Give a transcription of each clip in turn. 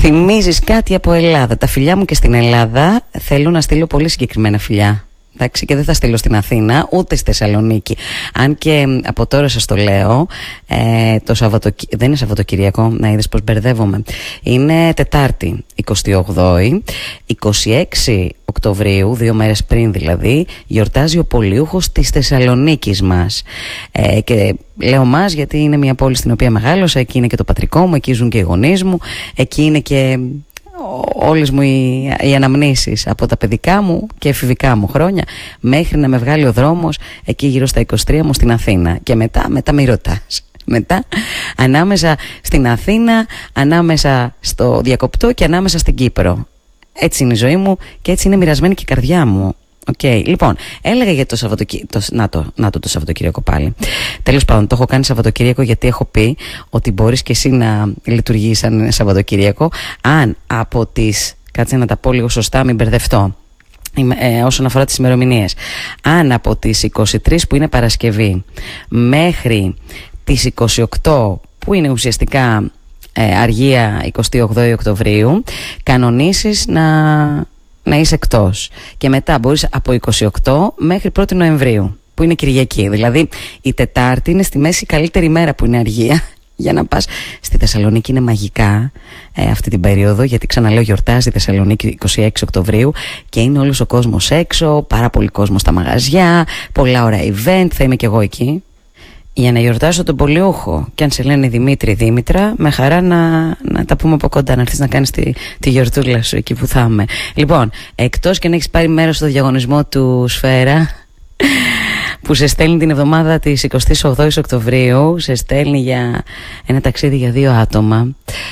θυμίζεις κάτι από Ελλάδα. Τα φιλιά μου και στην Ελλάδα θέλω να στείλω πολύ συγκεκριμένα φιλιά. Εντάξει, και δεν θα στείλω στην Αθήνα ούτε στη Θεσσαλονίκη. Αν και από τώρα σας το λέω, δεν είναι Σαββατοκυριακό, να είδες πως μπερδεύομαι. Είναι Τετάρτη, 28η, 26 Οκτωβρίου, 2 μέρες πριν δηλαδή, γιορτάζει ο πολιούχος της Θεσσαλονίκης μας. Και λέω μας γιατί είναι μια πόλη στην οποία μεγάλωσα, εκεί είναι και το πατρικό μου, εκεί ζουν και οι γονείς μου, εκεί είναι και όλες μου οι αναμνήσεις από τα παιδικά μου και εφηβικά μου χρόνια μέχρι να με βγάλει ο δρόμος εκεί γύρω στα 23 μου στην Αθήνα. Και μετά μη ρωτάς. Μετά ανάμεσα στην Αθήνα, ανάμεσα στο Διακοπτό και ανάμεσα στην Κύπρο. Έτσι είναι η ζωή μου και έτσι είναι μοιρασμένη και η καρδιά μου. Okay. Λοιπόν, έλεγα για το Σαββατοκύριακο. Το Σαββατοκύριακο πάλι. Τέλος πάντων, το έχω κάνει Σαββατοκύριακο γιατί έχω πει ότι μπορείς και εσύ να λειτουργείς σαν Σαββατοκύριακο. Αν από τις. Κάτσε να τα πω λίγο σωστά, μην μπερδευτώ. Όσον αφορά τις ημερομηνίες. Αν από τις 23 που είναι Παρασκευή μέχρι τις 28 που είναι ουσιαστικά αργία 28 Οκτωβρίου, κανονίσεις να είσαι εκτός. Και μετά μπορείς από 28 μέχρι 1η Νοεμβρίου, που είναι Κυριακή. Δηλαδή η Τετάρτη είναι στη μέση η καλύτερη μέρα που είναι αργία για να πας. Στη Θεσσαλονίκη είναι μαγικά αυτή την περίοδο, γιατί ξαναλέω γιορτάζει η Θεσσαλονίκη 26 Οκτωβρίου και είναι όλος ο κόσμος έξω, πάρα πολύ κόσμο στα μαγαζιά, πολλά ώρα event, θα είμαι κι εγώ εκεί. Για να γιορτάσω τον πολιούχο. Και αν σε λένε Δημήτρη, Δήμητρα, με χαρά να τα πούμε από κοντά, να έρθεις να κάνεις τη γιορτούλα σου εκεί που θα είμαι. Λοιπόν, εκτός και να έχεις πάρει μέρος στο διαγωνισμό του Σφαίρα, που σε στέλνει την εβδομάδα της 28ης Οκτωβρίου, σε στέλνει για ένα ταξίδι για 2 άτομα,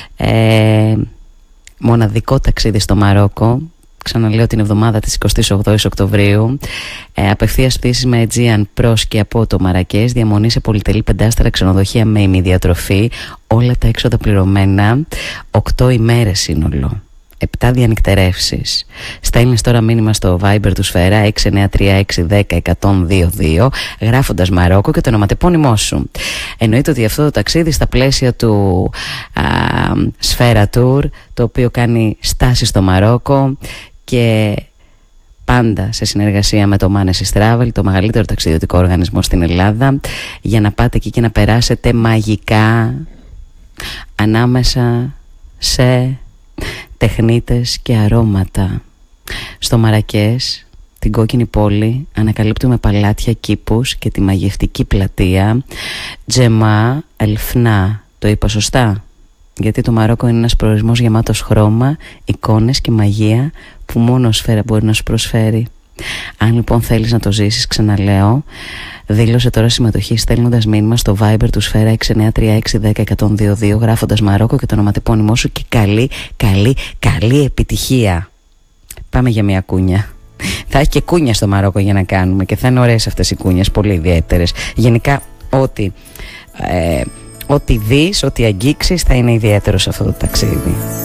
μοναδικό ταξίδι στο Μαρόκο. Ξαναλέω την εβδομάδα της 28ης Οκτωβρίου. Απευθείας πτήσεις με Aegean προς και από το Μαρακές. Διαμονή σε πολυτελή 5-σταρα ξενοδοχεία με ημιδιατροφή. Όλα τα έξοδα πληρωμένα. 8 ημέρες σύνολο. 7 διανυκτερεύσεις. Στέλνεις τώρα μήνυμα στο Viber του Σφαίρα 693-610-102-2 γράφοντας Μαρόκο και το ονοματεπώνυμό σου. Εννοείται ότι αυτό το ταξίδι στα πλαίσια του Σφαίρα Tour, το οποίο κάνει στάση στο Μαρόκο και πάντα σε συνεργασία με το Manesis Travel, το μεγαλύτερο ταξιδιωτικό οργανισμό στην Ελλάδα, για να πάτε εκεί και να περάσετε μαγικά ανάμεσα σε τεχνίτες και αρώματα. Στο Μαρακές, την κόκκινη πόλη, ανακαλύπτουμε παλάτια, κήπους και τη μαγευτική πλατεία Τζεμά Ελφνά. Το είπα σωστά? Γιατί το Μαρόκο είναι ένας προορισμός γεμάτος χρώμα, εικόνες και μαγεία που μόνο Σφαίρα μπορεί να σου προσφέρει. Αν λοιπόν θέλεις να το ζήσεις, ξαναλέω, δήλωσε τώρα συμμετοχή στέλνοντας μήνυμα στο Viber του Σφαίρα 693-610-102-2 γράφοντας Μαρόκο και το ονοματεπώνυμό σου και καλή επιτυχία. Πάμε για μια κούνια. Θα έχει και κούνια στο Μαρόκο για να κάνουμε και θα είναι ωραίες αυτές οι κούνιες, πολύ ιδιαίτερες. Γενικά ό,τι δεις, ό,τι αγγίξεις θα είναι ιδιαίτερο σε αυτό το ταξίδι.